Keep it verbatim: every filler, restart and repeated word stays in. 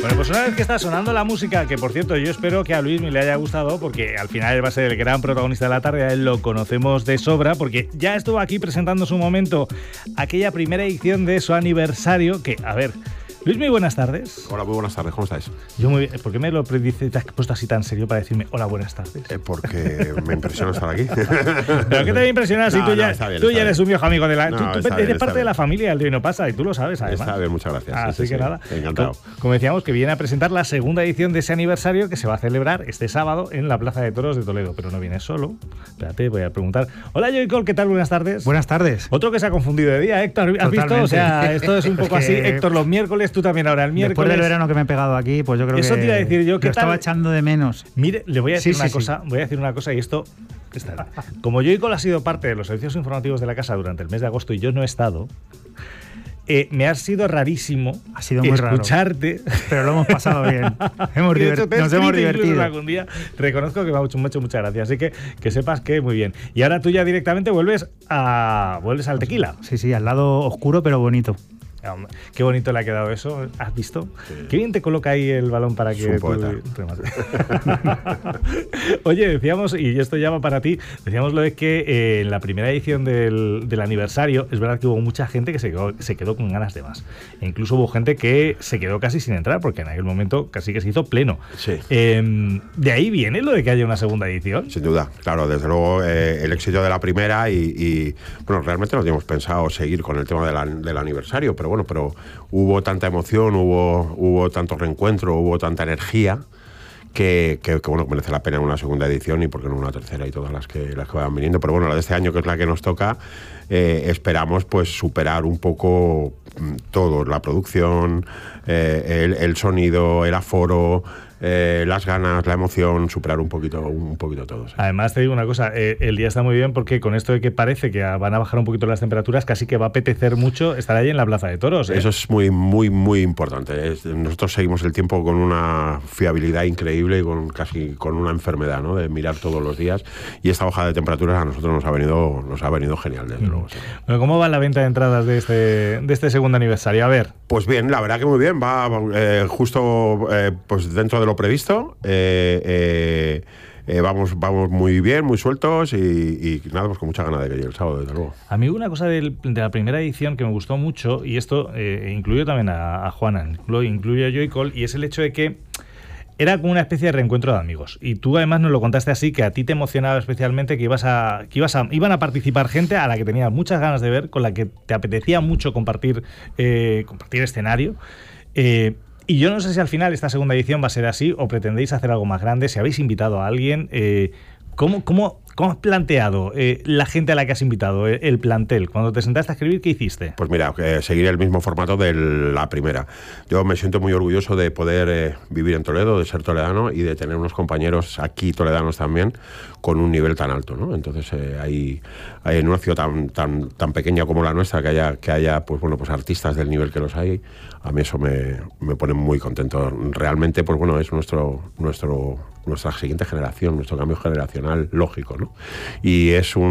Bueno, pues una vez que está sonando la música, que por cierto yo espero que a Luismi le haya gustado, porque al final él va a ser el gran protagonista de la tarde, a él lo conocemos de sobra, porque ya estuvo aquí presentando en su momento aquella primera edición de su aniversario, que, a ver... Luismi, buenas tardes. Hola, muy buenas tardes, ¿cómo estáis? Yo muy bien. ¿Por qué me lo dices, te has puesto así tan serio para decirme hola, buenas tardes? Eh, porque me impresiona estar aquí. ¿Pero qué te impresiona si no, tú ya, no, bien, tú ya eres bien. un viejo amigo de la... No, tú, tú eres bien, parte de la familia del Divino Pasa y tú lo sabes, además. Está bien, muchas gracias. Así sí, sí, que sí. nada. Encantado. Como, como decíamos, que viene a presentar la segunda edición de ese aniversario que se va a celebrar este sábado en la Plaza de Toros de Toledo. Pero no viene solo. Espérate, voy a preguntar. Hola, Joycol, ¿qué tal? Buenas tardes. Buenas tardes. Otro que se ha confundido de día, Héctor. ¿Has Totalmente. visto? O sea, esto es un poco es que... así. Héctor, los miércoles, tú también ahora el miércoles. Después del verano que me he pegado aquí, pues yo creo Eso que te iba a decir yo, lo estaba echando de menos. Mire, le voy a decir sí, una sí, cosa, sí. voy a decir una cosa y esto está. Como Joycol ha sido parte de los servicios informativos de la casa durante el mes de agosto y yo no he estado, eh, me ha sido rarísimo ha sido muy escucharte. Raro. Pero lo hemos pasado bien. hemos divert nos hemos divertido. Algún día reconozco que me ha hecho mucho, muchas gracias. Así que que sepas que muy bien. Y ahora tú ya directamente vuelves a vuelves al tequila. Sí, sí, al lado oscuro pero bonito. Qué bonito le ha quedado eso, ¿has visto? Sí. Qué bien te coloca ahí el balón para que tú remates. Oye, decíamos, y esto ya va para ti, decíamos lo de que eh, en la primera edición del, del aniversario, es verdad que hubo mucha gente que se quedó, se quedó con ganas de más. E incluso hubo gente que se quedó casi sin entrar, porque en aquel momento casi que se hizo pleno. Sí. Eh, ¿De ahí viene lo de que haya una segunda edición? Sin duda, claro, desde luego eh, el éxito de la primera y, y, bueno, realmente no teníamos pensado seguir con el tema de la, del aniversario, pero bueno, pero hubo tanta emoción, hubo, hubo tanto reencuentro, hubo tanta energía que, que, que bueno, merece la pena una segunda edición y por qué no una tercera y todas las que, las que vayan viniendo. Pero bueno, la de este año, que es la que nos toca, eh, esperamos pues superar un poco todo, la producción, eh, el, el sonido, el aforo, Eh, las ganas, la emoción, superar un poquito un poquito todo. Sí. Además te digo una cosa, eh, el día está muy bien porque con esto de que parece que van a bajar un poquito las temperaturas, casi que va a apetecer mucho estar ahí en la Plaza de Toros. ¿eh? Eso es muy, muy, muy importante. Es, nosotros seguimos el tiempo con una fiabilidad increíble y con casi con una enfermedad, ¿no? De mirar todos los días. Y esta bajada de temperaturas a nosotros nos ha venido, nos ha venido genial, desde mm. luego. Sí. Bueno, ¿cómo va la venta de entradas de este, de este segundo aniversario? A ver. Pues bien, la verdad que muy bien. Va eh, justo eh, pues dentro de lo previsto. Eh, eh, eh, vamos, vamos muy bien, muy sueltos y, y nada, pues con mucha ganas de que llegue el sábado, desde luego. A mí hubo una cosa del, de la primera edición que me gustó mucho, y esto eh, incluyo también a, a Juana, incluyo, incluyo a Joycol, y es el hecho de que era como una especie de reencuentro de amigos. Y tú además nos lo contaste así, que a ti te emocionaba especialmente que ibas a que ibas a iban a participar gente a la que tenías muchas ganas de ver, con la que te apetecía mucho compartir eh, compartir escenario. Eh, y yo no sé si al final esta segunda edición va a ser así o pretendéis hacer algo más grande, si habéis invitado a alguien. Eh, ¿cómo, cómo, ¿Cómo has planteado eh, la gente a la que has invitado, el, el plantel? Cuando te sentaste a escribir, ¿qué hiciste? Pues mira, eh, seguir el mismo formato de la primera. Yo me siento muy orgulloso de poder eh, vivir en Toledo, de ser toledano y de tener unos compañeros aquí toledanos también con un nivel tan alto, ¿no? Entonces, eh, hay, hay en una ciudad tan, tan, tan pequeña como la nuestra que haya, que haya pues, bueno, pues artistas del nivel que los hay, a mí eso me, me pone muy contento. Realmente, pues bueno, es nuestro, nuestro, nuestra siguiente generación, nuestro cambio generacional lógico, ¿no? Y es un